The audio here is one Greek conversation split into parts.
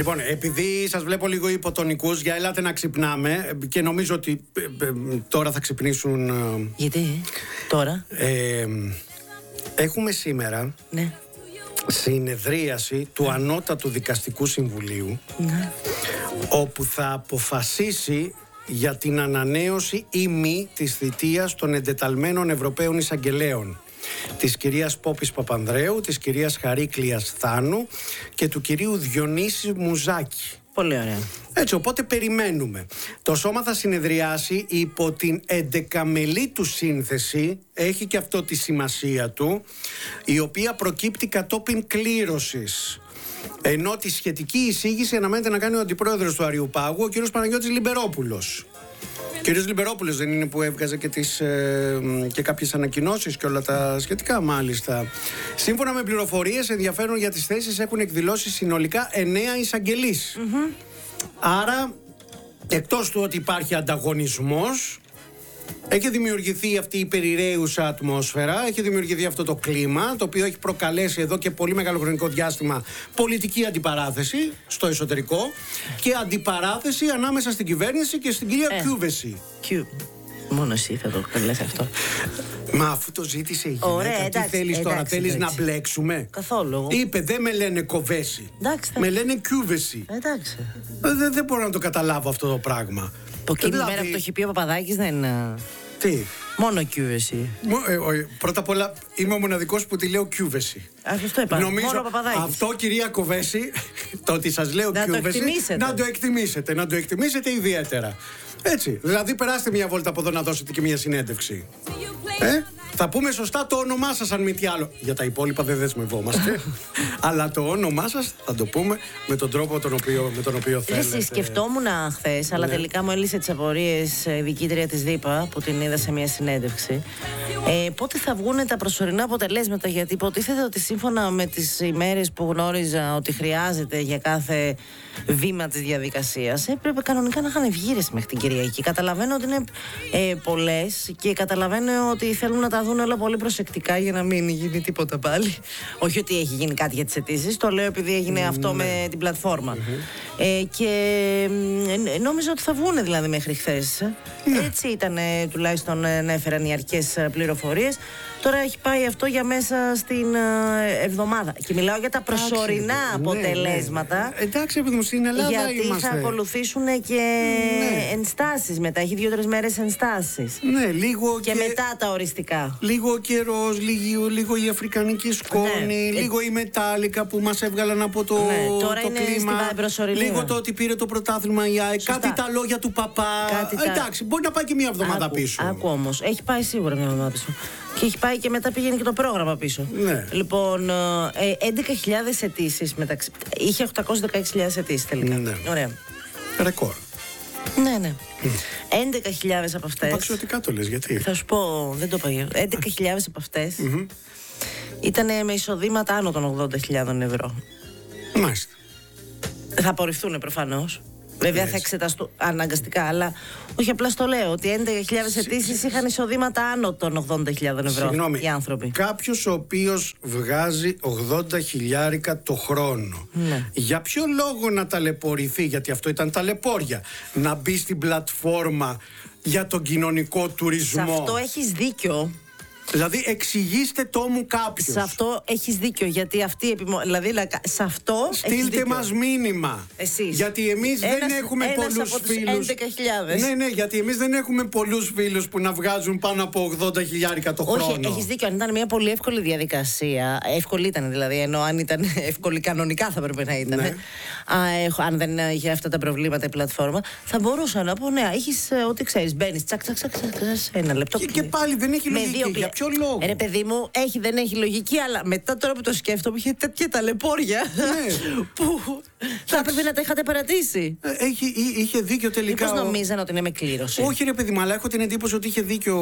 Λοιπόν, επειδή σας βλέπω λίγο υποτονικούς, για ελάτε να ξυπνάμε και νομίζω ότι τώρα θα ξυπνήσουν. Γιατί τώρα? Έχουμε σήμερα συνεδρίαση του Ανώτατου Δικαστικού Συμβουλίου, όπου θα αποφασίσει για την ανανέωση ή μη της θητείας των εντεταλμένων Ευρωπαίων Εισαγγελέων, της κυρίας Πόπης Παπανδρέου, της κυρίας Χαρίκλειας Θάνου και του κυρίου Διονύση Μουζάκη. Πολύ ωραία. Έτσι, οπότε περιμένουμε. Το σώμα θα συνεδριάσει υπό την 11μελή του σύνθεση, έχει και αυτό τη σημασία του, η οποία προκύπτει κατόπιν κλήρωσης. Ενώ τη σχετική εισήγηση αναμένεται να κάνει ο αντιπρόεδρος του Αριουπάγου, ο κύριος Παναγιώτης Λιμπερόπουλος. Ο κύριος Λιμπερόπουλος δεν είναι που έβγαζε και κάποιες ανακοινώσεις και όλα τα σχετικά, μάλιστα. Σύμφωνα με πληροφορίες, ενδιαφέρον για τις θέσεις έχουν εκδηλώσει συνολικά 9 εισαγγελείς. Άρα, εκτός του ότι υπάρχει ανταγωνισμός, έχει δημιουργηθεί αυτή η περιραίουσα ατμόσφαιρα, έχει δημιουργηθεί αυτό το κλίμα, το οποίο έχει προκαλέσει εδώ και πολύ μεγάλο χρονικό διάστημα πολιτική αντιπαράθεση στο εσωτερικό και αντιπαράθεση ανάμεσα στην κυβέρνηση και στην κυρία Κιούβεση. Μόνο εσύ θα το λες αυτό. Μα αφού το ζήτησε η γυναίκα, ωραία, τι θέλεις τώρα, θέλεις να μπλέξουμε? Καθόλου. Είπε, δεν με λένε Κοβέση, με λένε Κιούβεση. Εντάξει. Δεν μπορώ να το καταλάβω αυτό το πράγμα. Το εκείνη μέρα που το έχει πει ο Παπαδάκης δεν είναι. Τι? Μόνο Κιούβεση. Πρώτα απ' όλα είμαι ο μοναδικός που τη λέω Κιούβεση. Αυτό είπα. Νομίζω μόνο Παπαδάκης. αυτό, κυρία Κοβέση, το ότι σας λέω Κιούβεση, να το εκτιμήσετε ιδιαίτερα. Έτσι, δηλαδή περάστε μια βόλτα από εδώ να δώσετε και μια συνέντευξη. Θα πούμε σωστά το όνομά σας, αν μη τι άλλο. Για τα υπόλοιπα δεν δεσμευόμαστε. Αλλά το όνομά σας θα το πούμε με τον τρόπο με τον οποίο θέλετε. Σκεφτόμουν χθες, αλλά τελικά μου έλυσε τις απορίες η διοικήτρια της ΔΥΠΑ που την είδα σε μια συνέντευξη. Πότε θα βγουν τα προσωρινά αποτελέσματα? Γιατί υποτίθεται ότι σύμφωνα με τις ημέρες που γνώριζα ότι χρειάζεται για κάθε βήμα της διαδικασίας, έπρεπε κανονικά να είχαν βγήρες μέχρι την Κυριακή. Καταλαβαίνω ότι είναι πολλές και καταλαβαίνω ότι θέλουν να τα δουν όλα πολύ προσεκτικά για να μην γίνει τίποτα πάλι. Όχι ότι έχει γίνει κάτι για τις αιτήσεις, το λέω επειδή έγινε αυτό με την πλατφόρμα. Και νόμιζα ότι θα βγουν δηλαδή μέχρι χθες. Έτσι ήταν, τουλάχιστον έφεραν οι αρχικές πληροφορίες. Τώρα έχει πάει αυτό για μέσα στην εβδομάδα. Και μιλάω για τα προσωρινά αποτελέσματα. Εντάξει, επειδή μου στην Ελλάδα γιατί είμαστε. θα ακολουθήσουν και ενστάσεις μετά. Έχει 2-3 μέρες ενστάσεις. Ναι, λίγο και μετά τα οριστικά. Λίγο ο καιρός, λίγο η αφρικανική σκόνη, λίγο η μετάλλικα που μας έβγαλαν από το κλίμα. Λίγο το ότι πήρε το πρωτάθλημα η ΑΕΚ. Κάτι τα λόγια του παπά. Εντάξει, μπορεί να πάει και μια εβδομάδα πίσω. Άκου όμως, έχει πάει σίγουρα μια εβδομάδα πίσω. Και έχει πάει και μετά πήγαινε και το πρόγραμμα πίσω. Ναι. Λοιπόν, 11.000 αιτήσεις μεταξύ. Είχε 816.000 αιτήσεις τελικά. Ναι. Ωραία. Ρεκόρ. Ναι. 11.000 από αυτές. Παξιωτικά το λες, γιατί? Θα σου πω, δεν το είπα. 11.000 από αυτές ήταν με εισοδήματα άνω των 80.000 ευρώ. Μάλιστα. Θα απορριφθούν προφανώς. Βέβαια θα εξεταστούν αναγκαστικά, αλλά όχι, απλά στο λέω ότι 11.000 αιτήσεις είχαν εισοδήματα άνω των 80.000 ευρώ. Συγγνώμη, οι άνθρωποι. Κάποιος ο οποίος βγάζει 80.000 το χρόνο, για ποιο λόγο να ταλαιπωρηθεί? Γιατί αυτό ήταν ταλαιπώρια. Να μπει στην πλατφόρμα για τον κοινωνικό τουρισμό. Σε αυτό έχεις δίκιο. Δηλαδή, εξηγήστε το μου κάποιος. Σε αυτό έχεις δίκιο, γιατί αυτή δηλαδή, σε αυτό στείλτε μας μήνυμα. Εσείς. Γιατί εμείς δεν έχουμε πολλούς φίλους. 11.000. Ναι, γιατί εμείς δεν έχουμε πολλούς φίλους που να βγάζουν πάνω από 80.000 το χρόνο. Όχι, έχεις δίκιο. Αν ήταν μια πολύ εύκολη διαδικασία, εύκολη ήταν δηλαδή, ενώ αν ήταν εύκολη κανονικά θα πρέπει να ήταν. Ναι. Αν δεν είχε αυτά τα προβλήματα η πλατφόρμα, θα μπορούσα να πω, ναι, έχεις ό,τι ξέρεις. Μπαίνεις, τσακ, ένα λεπτό. Και πάλι δεν έχει λογική. Για ποιο λόγο? Ρε παιδί μου, δεν έχει λογική, αλλά μετά τώρα που το σκέφτομαι, είχε τέτοια ταλαιπώρια που θα έπρεπε να τα είχατε παρατήσει. Είχε δίκιο τελικά. Μήπως νομίζαν ότι είναι με κλήρωση? Όχι, ρε παιδί μου, αλλά έχω την εντύπωση ότι είχε δίκιο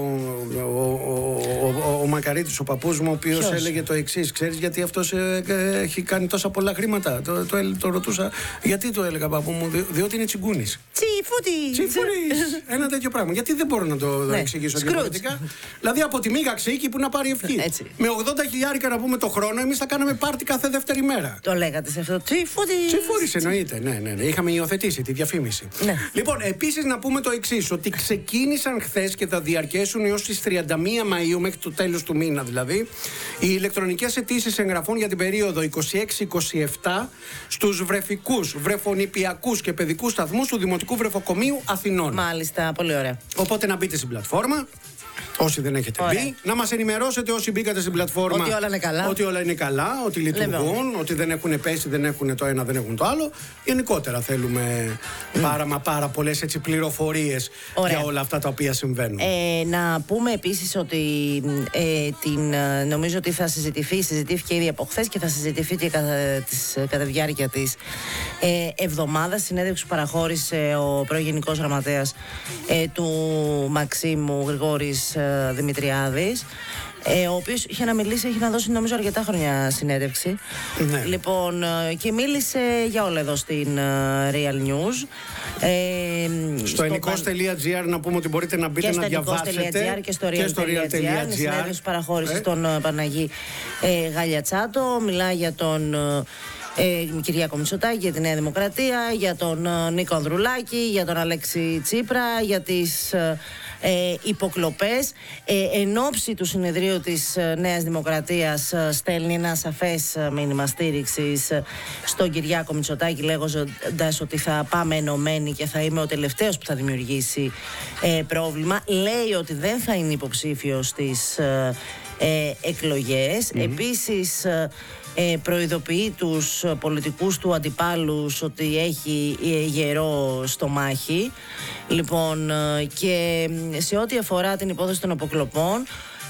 ο Μακαρίτης, ο παππούς μου, ο οποίος έλεγε το εξής. Ξέρεις γιατί αυτός έχει κάνει τόσα πολλά χρήματα? Το ρωτούσα. Γιατί το έλεγα, παππού μου? Διότι είναι τσιγκούνης. Τσιφούρης. Ένα τέτοιο πράγμα. Γιατί δεν μπορώ να το εξηγήσω διαφορετικά. Δηλαδή από τη Μίγα Ξύκη που να πάρει ευχή. Με 80.000 να πούμε το χρόνο, εμείς θα κάναμε πάρτι κάθε δεύτερη μέρα. Το λέγατε σε αυτό. Τσιφούρης εννοείται. Ναι. Είχαμε υιοθετήσει τη διαφήμιση. Ναι. Λοιπόν, επίσης να πούμε το εξής, ότι ξεκίνησαν χθες και θα διαρκέσουν έως τις 31 Μαΐου, μέχρι το τέλος του μήνα δηλαδή, οι ηλεκτρονικές αιτήσεις εγγραφών για την περίοδο 26-27 στους βρεφικούς, βρεφονηπιακούς και παιδικούς σταθμούς του Δημοτικού Βρεφοκομείου Αθηνών. Μάλιστα, πολύ ωραία. Οπότε να μπείτε στην πλατφόρμα. Όσοι δεν έχετε μπει, να μας ενημερώσετε όσοι μπήκατε στην πλατφόρμα. Ότι όλα είναι καλά. Ότι όλα είναι καλά, ότι λειτουργούν, ότι δεν έχουν πέσει, δεν έχουν το ένα, δεν έχουν το άλλο. Γενικότερα θέλουμε πάρα πολλές πληροφορίες για όλα αυτά τα οποία συμβαίνουν. Να πούμε επίσης ότι νομίζω ότι θα συζητήθηκε ήδη από χθες και θα συζητηθεί και κατά τη διάρκεια της εβδομάδας. Συνέντευξη που παραχώρησε ο πρώην Γενικός Γραμματέας του Μαξίμου, Γρηγόρης Δημητριάδης, ο οποίος είχε να μιλήσει, έχει να δώσει νομίζω αρκετά χρόνια συνέντευξη. Ναι. Λοιπόν, και μίλησε για όλα εδώ στην Real News. Στο ενικός.gr να πούμε ότι μπορείτε να μπείτε να διαβάσετε. Και στο real.gr. Είναι συνέντευξη παραχώρηση στον Παναγί Γαλιατσάτο. Μιλάει για τον Κυριάκο Μητσοτάκη, για τη Νέα Δημοκρατία, για τον Νίκο Ανδρουλάκη, για τον Αλέξη Τσίπρα, για τις υποκλοπές. Εν ώψη του συνεδρίου της Νέας Δημοκρατίας στέλνει ένα σαφές μήνυμα στήριξης στον Κυριάκο Μητσοτάκη, λέγοντας ότι θα πάμε ενωμένοι και θα είμαι ο τελευταίος που θα δημιουργήσει πρόβλημα. Λέει ότι δεν θα είναι υποψήφιος στις εκλογές. Επίσης προειδοποιεί τους πολιτικούς του αντιπάλους ότι έχει γερό στομάχι. Λοιπόν, και σε ό,τι αφορά την υπόθεση των αποκλοπών,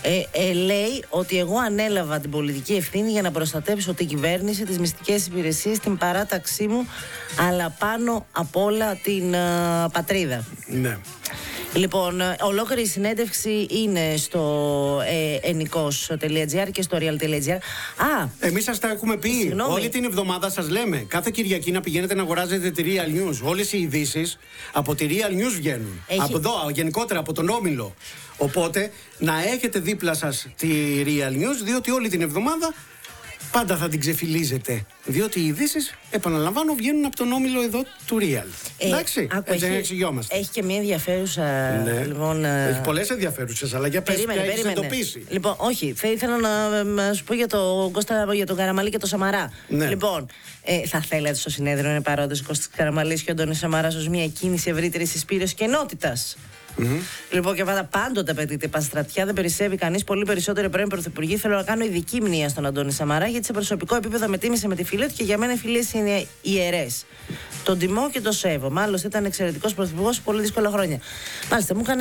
λέει ότι εγώ ανέλαβα την πολιτική ευθύνη για να προστατεύσω την κυβέρνηση, τις μυστικές υπηρεσίες, την παράταξή μου, αλλά πάνω απ' όλα την πατρίδα. Ναι. Λοιπόν, ολόκληρη η συνέντευξη είναι στο ennikos.gr και στο real.gr. Εμείς σας τα έχουμε πει. Συγγνώμη. Όλη την εβδομάδα σας λέμε. Κάθε Κυριακή να πηγαίνετε να αγοράζετε τη Real News. Όλες οι ειδήσεις από τη Real News βγαίνουν. Από εδώ, γενικότερα από τον Όμιλο. Οπότε να έχετε δίπλα σας τη Real News, διότι όλη την εβδομάδα πάντα θα την ξεφυλίζετε. Διότι οι ειδήσεις, επαναλαμβάνω, βγαίνουν από τον Όμιλο εδώ του Real. Εντάξει, έτσι να εξηγιόμαστε. Έχει και μια ενδιαφέρουσα. Ναι. Λοιπόν, έχει πολλές ενδιαφέρουσες, αλλά για πες ποια έχεις εντοπίσει. Λοιπόν, όχι, θα ήθελα να σου πω για τον Κώστα, για τον Καραμαλή και τον Σαμαρά. Ναι. Λοιπόν, θα θέλατε στο συνέδριο να είναι παρόντες ο Κώστας Καραμαλής και ο Αντώνης Σαμαράς ως μια κίνηση ευρύτερης συσπήρωσης και ενότητας. Λοιπόν, και πάντοτε απαιτείται παστρατιά. Δεν περισσεύει κανείς. Πολύ περισσότερο πρώην Πρωθυπουργοί. Θέλω να κάνω ειδική μνήμα στον Αντώνη Σαμαρά, γιατί σε προσωπικό επίπεδο με τίμησε με τη φιλία του και για μένα οι φιλίες είναι ιερές. Τον τιμώ και το σέβομαι. Άλλωστε ήταν εξαιρετικός πρωθυπουργός σε πολύ δύσκολα χρόνια. Μάλιστα, μου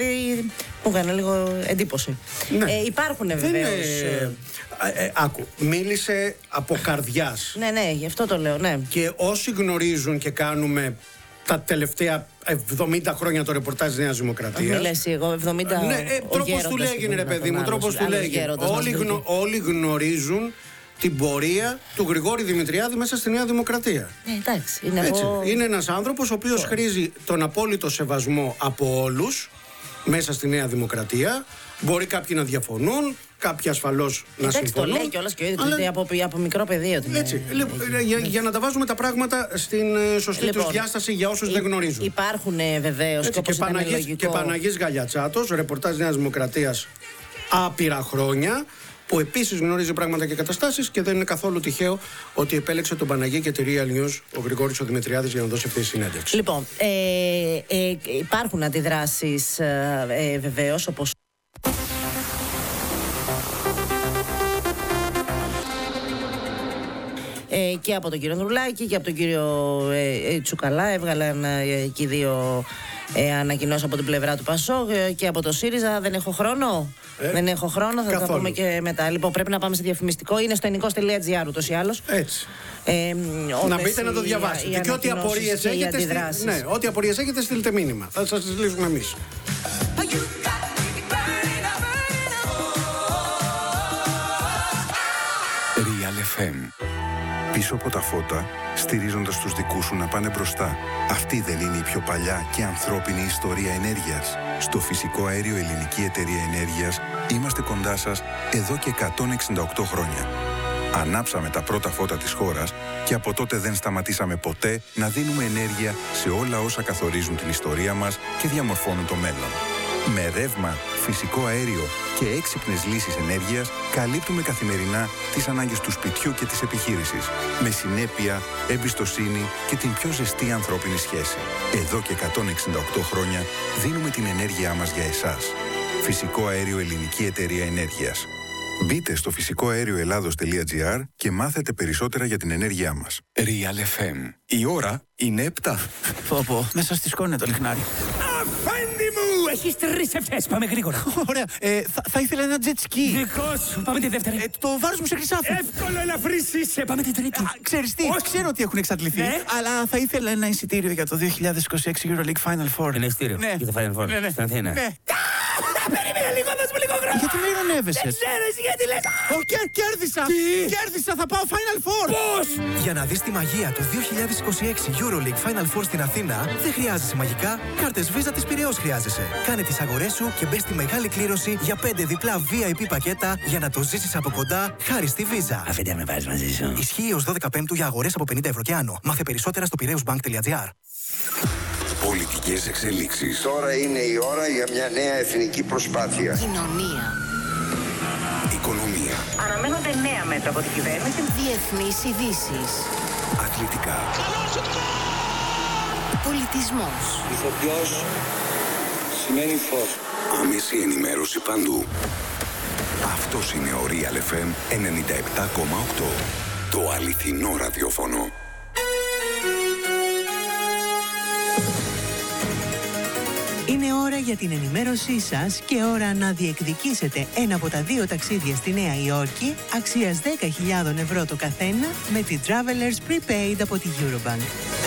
έκανε λίγο εντύπωση. Ναι. Υπάρχουν βεβαίως. Άκου, μίλησε από καρδιάς. Ναι, γι' αυτό το λέω, ναι. Και όσοι γνωρίζουν και κάνουμε τα τελευταία 70 χρόνια το ρεπορτάζ της Νέας Δημοκρατίας. Μην λες εγώ, 70. Ναι, τρόπος του λέγει, ρε παιδί μου, τρόπος του λέγει. Όλοι γνωρίζουν την πορεία του Γρηγόρη Δημητριάδη μέσα στη Νέα Δημοκρατία. Εντάξει, είναι ένας άνθρωπος ο οποίος χρήζει τον απόλυτο σεβασμό από όλους μέσα στη Νέα Δημοκρατία. Μπορεί κάποιοι να διαφωνούν, κάποιοι ασφαλώς να συμφωνούν. Το λέει κιόλας και ο ίδιος από μικρό παιδί ότι έτσι, για να τα βάζουμε τα πράγματα στην σωστή τους διάσταση για όσους δεν γνωρίζουν. Υπάρχουν βεβαίως και Παναγής Γαλιατσάτος, ρεπορτάζ Νέας Δημοκρατίας άπειρα χρόνια, που επίσης γνωρίζει πράγματα και καταστάσεις και δεν είναι καθόλου τυχαίο ότι επέλεξε τον Παναγί και τη Real News ο Γρηγόρης ο Δημητριάδης για να δώσει αυτή τη συνέντευξη. Λοιπόν, υπάρχουν αντιδράσεις βεβαίως, όπως και από τον κύριο Ανδρουλάκη και από τον κύριο Τσουκαλά. Έβγαλαν εκεί δύο ανακοινώσεις από την πλευρά του ΠΑΣΟΚ και από το ΣΥΡΙΖΑ. Δεν έχω χρόνο. Δεν έχω χρόνο, θα τα πούμε και μετά. Λοιπόν, πρέπει να πάμε σε διαφημιστικό. Είναι στο ennikos.gr ούτως ή άλλως. Έτσι. Να μπείτε να το διαβάσετε. Και ό,τι απορίες έχετε, ό,τι απορίες έχετε, στείλτε μήνυμα. Θα σας τις λύσουμε εμείς. Real FM. Πίσω από τα φώτα, στηρίζοντας τους δικούς σου να πάνε μπροστά. Αυτή δεν είναι η πιο παλιά και ανθρώπινη ιστορία ενέργειας? Στο Φυσικό Αέριο Ελληνική Εταιρεία Ενέργειας είμαστε κοντά σας εδώ και 168 χρόνια. Ανάψαμε τα πρώτα φώτα της χώρας και από τότε δεν σταματήσαμε ποτέ να δίνουμε ενέργεια σε όλα όσα καθορίζουν την ιστορία μας και διαμορφώνουν το μέλλον. Με ρεύμα, φυσικό αέριο και έξυπνες λύσεις ενέργειας καλύπτουμε καθημερινά τις ανάγκες του σπιτιού και της επιχείρησης. Με συνέπεια, εμπιστοσύνη και την πιο ζεστή ανθρώπινη σχέση. Εδώ και 168 χρόνια δίνουμε την ενέργειά μας για εσάς. Φυσικό Αέριο Ελληνική Εταιρεία Ενέργειας. Μπείτε στο φυσικοαέρioελλάδος.gr και περισσότερα για την ενέργειά μας. Real FM. Η ώρα είναι 7. Πω, μέσα στη σκόνη το λιχνάρι. Αφέντη μου! Έχεις 3 ευτές, πάμε γρήγορα. Ωραία, θα ήθελα ένα jet ski. Δικό σου, πάμε τη δεύτερη. Το βάρος μου σε χρυσάφι. Εύκολο, ελαφρύς είσαι, πάμε την τρίτη. Ξέρεις τι, ξέρω ότι έχουν εξαντληθεί, Ναι. αλλά θα ήθελα ένα εισιτήριο για το 2026 EuroLeague Final Four. Ένα εισιτήριο Ναι. για το Final Four Ναι. στην Αθήνα. Ναι. Περίμενε λίγο, δώσ' μου λίγο χρόνο. Γιατί με ειρωνεύεσαι? Δεν ξέρω εσύ γιατί λες. Κέρδισα! Τι? Κέρδισα, θα πάω Final Four! Πώς? Για να δεις τη μαγεία του 2026 EuroLeague Final Four στην Αθήνα, δεν χρειάζεσαι μαγικά, κάρτες Visa της Πειραιώς χρειάζεσαι. Κάνε τις αγορές σου και μπες στη μεγάλη κλήρωση για 5 διπλά VIP πακέτα για να το ζήσεις από κοντά χάρη στη Visa. Αφέντη, με βάζεις μαζί σου. Ισχύει ως 12 Πέμπτου για αγορές από 50 ευρώ και άνω. Μάθε περισσότερα στο piraeusbank.gr. Πολιτικές εξελίξεις. Τώρα είναι η ώρα για μια νέα εθνική προσπάθεια. Κοινωνία. Οικονομία. Αναμένονται νέα μέτρα από την κυβέρνηση. Διεθνείς ειδήσεις. Αθλητικά. Πολιτισμός. Ηθοποιός σημαίνει φως. Άμεση ενημέρωση παντού. Αυτός είναι ο Real FM 97,8. Το αληθινό ραδιόφωνο. Είναι ώρα για την ενημέρωσή σας και ώρα να διεκδικήσετε ένα από τα 2 ταξίδια στη Νέα Υόρκη αξίας 10.000 ευρώ το καθένα με τη Travelers Prepaid από τη Eurobank.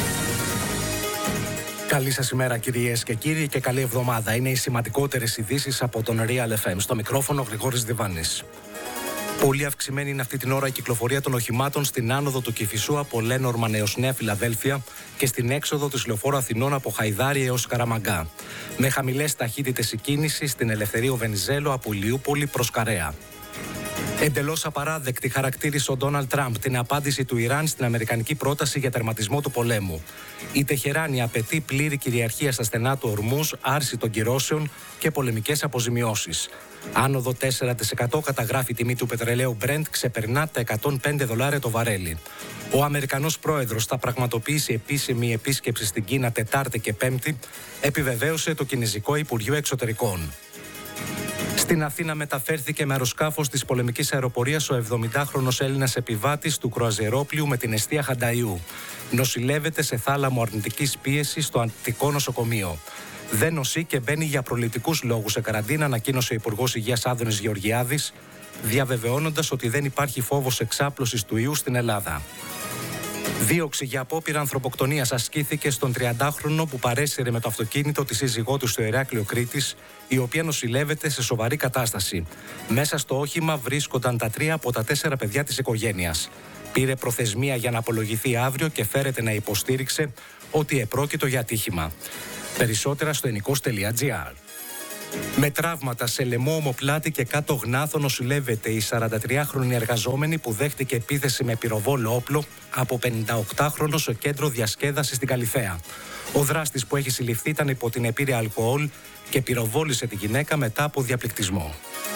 Καλή σας ημέρα κυρίες και κύριοι και καλή εβδομάδα. Είναι οι σημαντικότερες ειδήσεις από τον Real FM. Στο μικρόφωνο Γρηγόρης Διβάνης. Πολύ αυξημένη είναι αυτή την ώρα η κυκλοφορία των οχημάτων στην άνοδο του Κηφισού από Λένορμαν έως Νέα Φιλαδέλφια και στην έξοδο της Λεωφόρου Αθηνών από Χαϊδάρη έως Καραμαγκά. Με χαμηλές ταχύτητες η κίνηση στην Ελευθερίου Βενιζέλο από Ηλιούπολη προς Καρέα. Εντελώς απαράδεκτη χαρακτήρισε ο Ντόναλντ Τραμπ την απάντηση του Ιράν στην αμερικανική πρόταση για τερματισμό του πολέμου. Η Τεχεράνη απαιτεί πλήρη κυριαρχία στα στενά του Ορμούζ, άρση των κυρώσεων και πολεμικές αποζημιώσεις. Άνοδο 4% καταγράφει η τιμή του πετρελαίου Brent, ξεπερνά τα $105 το βαρέλι. Ο Αμερικανός πρόεδρος θα πραγματοποιήσει επίσημη επίσκεψη στην Κίνα Τετάρτη και Πέμπτη, επιβεβαίωσε το Κινεζικό Υπουργείο Εξωτερικών. Στην Αθήνα μεταφέρθηκε με αεροσκάφος της πολεμικής αεροπορίας ο 70χρονος Έλληνας επιβάτης του κρουαζιερόπλοιου με την εστία Χανταϊού. Νοσηλεύεται σε θάλαμο αρνητικής πίεσης στο Αττικό νοσοκομείο. Δεν νοσεί και μπαίνει για προληπτικούς λόγους σε καραντίνα, ανακοίνωσε ο Υπουργός Υγείας Άδωνης Γεωργιάδης, διαβεβαιώνοντας ότι δεν υπάρχει φόβος εξάπλωσης του ιού στην Ελλάδα. Δίωξη για απόπειρα ανθρωποκτονίας ασκήθηκε στον 30χρονο που παρέσυρε με το αυτοκίνητο τη σύζυγό του στο Ηράκλειο Κρήτης, η οποία νοσηλεύεται σε σοβαρή κατάσταση. Μέσα στο όχημα βρίσκονταν τα 3 από τα 4 παιδιά της οικογένειας. Πήρε προθεσμία για να απολογηθεί αύριο και φέρεται να υποστήριξε ότι επρόκειτο για ατύχημα. Περισσότερα στο ενικός.gr. Με τραύματα σε λαιμό, ομοπλάτη και κάτω γνάθο νοσηλεύεται η 43χρονη εργαζόμενη που δέχτηκε επίθεση με πυροβόλο όπλο από 58χρονο στο κέντρο διασκέδασης στην Καλιθέα. Ο δράστης που έχει συλληφθεί ήταν υπό την επίρρεια αλκοόλ και πυροβόλησε τη γυναίκα μετά από διαπληκτισμό.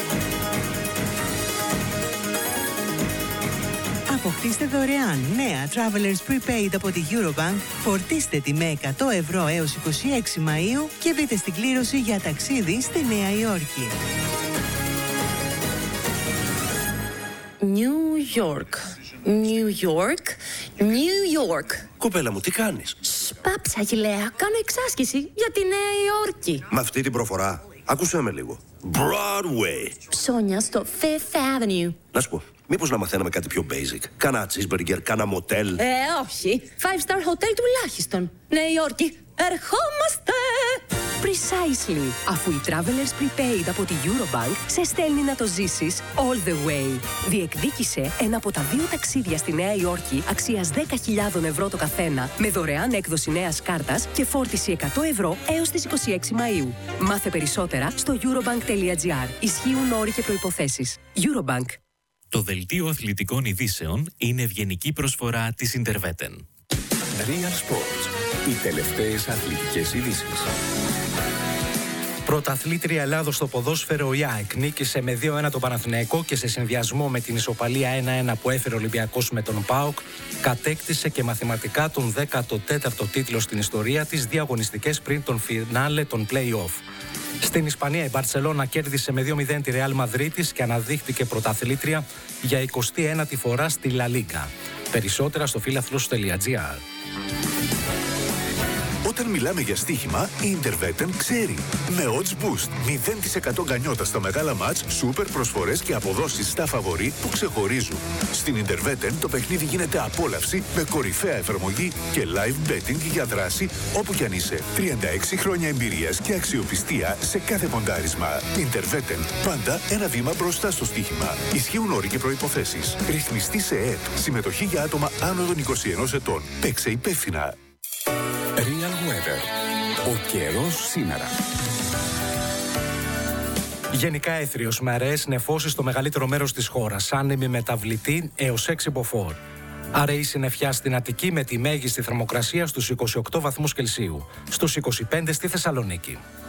Αποκτήστε δωρεάν νέα Travelers Prepaid από τη Eurobank, φορτίστε τη με 100 ευρώ έως 26 Μαΐου και μπείτε στην κλήρωση για ταξίδι στη Νέα Υόρκη. New York. New York. New York. Κοπέλα μου, τι κάνεις? Πάψα, Αγγιλέα. Κάνω εξάσκηση για τη Νέα Υόρκη. Με αυτή την προφορά, άκουσέ με λίγο. Broadway. Ψώνια στο Fifth Avenue. Να σου πω, μήπως να μαθαίναμε κάτι πιο basic? Κάνα cheeseburger, κάνα μοτέλ. Όχι. 5-star hotel τουλάχιστον. Νέα Υόρκη. Ερχόμαστε! Precisely. Αφού η Travelers Prepaid από τη Eurobank σε στέλνει να το ζήσεις all the way. Διεκδίκησε ένα από τα 2 ταξίδια στη Νέα Υόρκη αξίας 10.000 ευρώ το καθένα, με δωρεάν έκδοση νέας κάρτας και φόρτιση 100 ευρώ έως τις 26 Μαΐου. Μάθε περισσότερα στο eurobank.gr. Ισχύουν όροι και προϋποθέσεις. Eurobank. Το δελτίο αθλητικών ειδήσεων είναι ευγενική προσφορά της Interveten. Real Sports. Οι τελευταίες αθλητικές ειδήσεις. Πρωταθλήτρια Ελλάδος στο ποδόσφαιρο, η ΑΕΚ νίκησε με 2-1 το Παναθηναϊκό και σε συνδυασμό με την ισοπαλία 1-1 που έφερε ο Ολυμπιακός με τον ΠΑΟΚ, κατέκτησε και μαθηματικά τον 14ο τίτλο στην ιστορία της, 2 αγωνιστικές πριν τον φινάλε των play-off. Στην Ισπανία η Μπαρσελόνα κέρδισε με 2-0 τη Ρεάλ Μαδρίτης και αναδείχθηκε πρωταθλήτρια για 21η φορά στη Λα Λίγκα. Περισσότερα στο φίλαθλος.gr. Όταν μιλάμε για στοίχημα, η Interveten ξέρει. Με odds boost, 0% γκανιότα στα μεγάλα μάτς, σούπερ προσφορές και αποδόσεις στα φαβορί που ξεχωρίζουν. Στην Interveten το παιχνίδι γίνεται απόλαυση με κορυφαία εφαρμογή και live betting για δράση όπου κι αν είσαι. 36 χρόνια εμπειρίας και αξιοπιστία σε κάθε ποντάρισμα. Interveten, πάντα ένα βήμα μπροστά στο στοίχημα. Ισχύουν όροι και προϋποθέσεις. Ρυθμιστή σε ΕΕΠ. Συμμετοχή για άτομα άνω των 21 ετών. Παίξε υπεύθυνα. Real Weather. Ο καιρός σήμερα. Γενικά έθριος με αραιές νεφώσεις στο μεγαλύτερο μέρος της χώρας. Άνεμη μεταβλητή έως 6 μποφόρ. Αραιή συννεφιά στην Αττική με τη μέγιστη θερμοκρασία στους 28 βαθμούς Κελσίου. Στους 25 στη Θεσσαλονίκη.